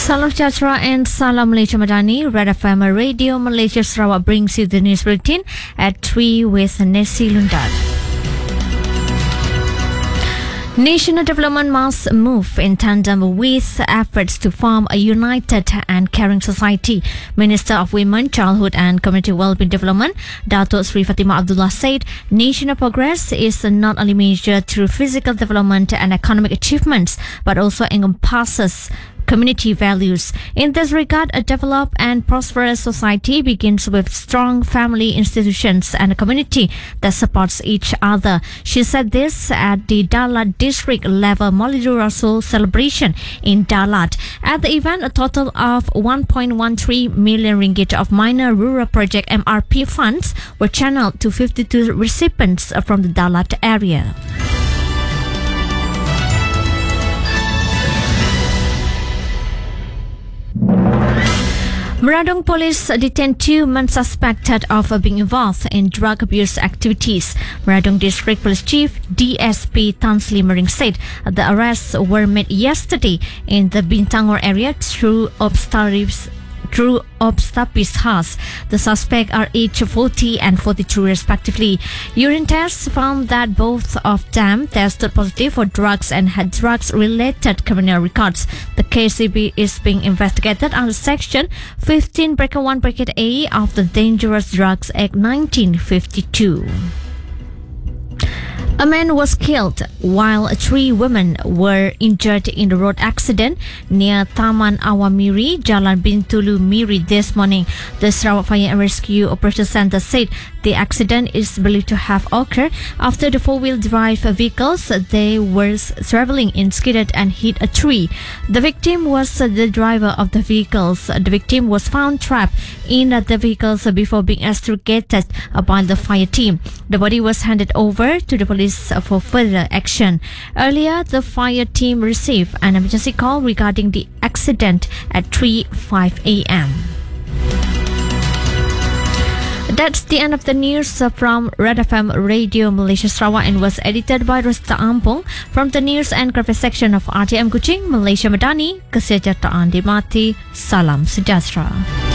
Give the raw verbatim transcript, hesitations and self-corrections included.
Salam Sejahtera and Salam Malaysia Madani. Red F M Radio Malaysia Sarawak brings you the news bulletin at three with Nessie Lundad. National development must move in tandem with efforts to form a united and caring society. Minister of Women, Childhood and Community Wellbeing Development, Datuk Sri Fatimah Abdullah said, national progress is not only measured through physical development and economic achievements, but also encompasses community values. In this regard, a developed and prosperous society begins with strong family institutions and a community that supports each other. She said this at the Dalat District level Maulidur Rasul celebration in Dalat. At the event, a total of one point one three million ringgit of Minor Rural Project M R P funds were channeled to fifty-two recipients from the Dalat area. Meradong Police detained two men suspected of being involved in drug abuse activities. Meradong District Police Chief D S P Tan Sri Mering said the arrests were made yesterday in the Bintangor area through obstacles. Through Obstapis house. The suspects are aged forty and forty-two respectively. Urine tests found that both of them tested positive for drugs and had drugs-related criminal records. The case is being investigated under Section fifteen bracket one bracket A of the Dangerous Drugs Act nineteen fifty-two. A man was killed while three women were injured in the road accident near Taman Awamiri, Jalan Bintulu Miri this morning. The Sarawak Fire and Rescue Operations Centre said the accident is believed to have occurred after the four-wheel drive vehicles they were travelling in skidded and hit a tree. The victim was the driver of the vehicles. The victim was found trapped in the vehicles before being extricated by the fire team. The body was handed over to the police for further action. Earlier, the fire team received an emergency call regarding the accident at three oh five a m That's the end of the news from Red F M Radio Malaysia Sarawak and was edited by Rosita Ampong from the News and Graphics section of R T M Kuching, Malaysia Madani. Kesejahteraan dimati. Salam Sejahtera.